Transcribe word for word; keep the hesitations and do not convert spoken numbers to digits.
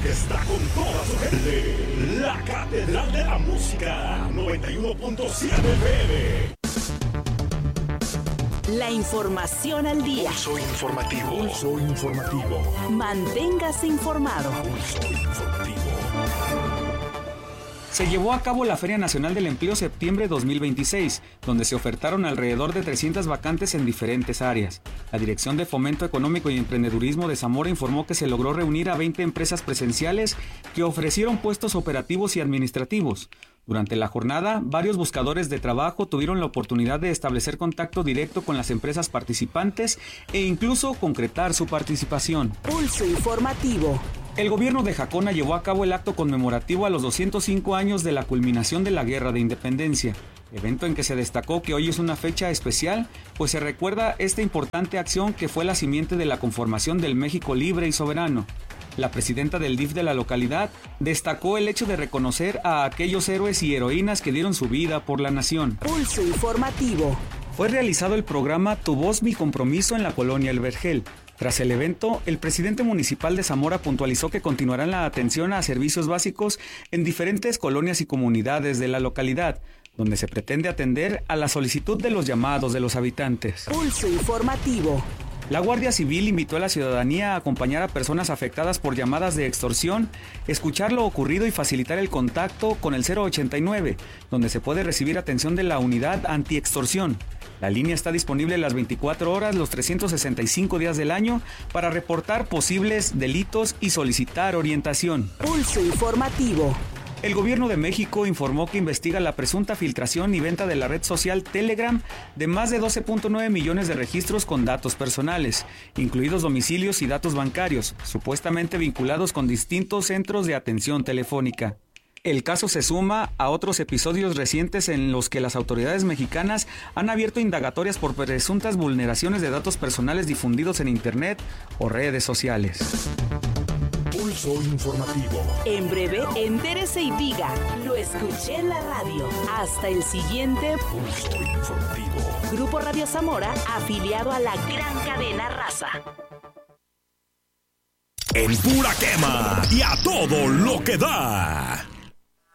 que está con toda su gente. La Catedral de la Música, noventa y uno punto siete F M. La información al día. Pulso informativo. Pulso informativo. Manténgase informado. Pulso informativo. Se llevó a cabo la Feria Nacional del Empleo septiembre dos mil veintiséis, donde se ofertaron alrededor de trescientas vacantes en diferentes áreas. La Dirección de Fomento Económico y Emprendedurismo de Zamora informó que se logró reunir a veinte empresas presenciales que ofrecieron puestos operativos y administrativos. Durante la jornada, varios buscadores de trabajo tuvieron la oportunidad de establecer contacto directo con las empresas participantes e incluso concretar su participación. Pulso informativo. El gobierno de Jacona llevó a cabo el acto conmemorativo a los doscientos cinco años de la culminación de la Guerra de Independencia, evento en que se destacó que hoy es una fecha especial, pues se recuerda esta importante acción que fue la simiente de la conformación del México libre y soberano. La presidenta del D I F de la localidad destacó el hecho de reconocer a aquellos héroes y heroínas que dieron su vida por la nación. Pulso informativo. Fue realizado el programa Tu Voz, Mi Compromiso en la colonia El Vergel. Tras el evento, el presidente municipal de Zamora puntualizó que continuarán la atención a servicios básicos en diferentes colonias y comunidades de la localidad, donde se pretende atender a la solicitud de los llamados de los habitantes. Pulso informativo. La Guardia Civil invitó a la ciudadanía a acompañar a personas afectadas por llamadas de extorsión, escuchar lo ocurrido y facilitar el contacto con el cero ochenta y nueve, donde se puede recibir atención de la unidad antiextorsión. La línea está disponible las veinticuatro horas, los trescientos sesenta y cinco días del año, para reportar posibles delitos y solicitar orientación. Pulso informativo. El gobierno de México informó que investiga la presunta filtración y venta de la red social Telegram de más de doce punto nueve millones de registros con datos personales, incluidos domicilios y datos bancarios, supuestamente vinculados con distintos centros de atención telefónica. El caso se suma a otros episodios recientes en los que las autoridades mexicanas han abierto indagatorias por presuntas vulneraciones de datos personales difundidos en Internet o redes sociales. Pulso informativo. En breve, entérese y diga, lo escuché en la radio. Hasta el siguiente Pulso informativo. Grupo Radio Zamora, afiliado a la gran cadena Raza. En pura quema y a todo lo que da.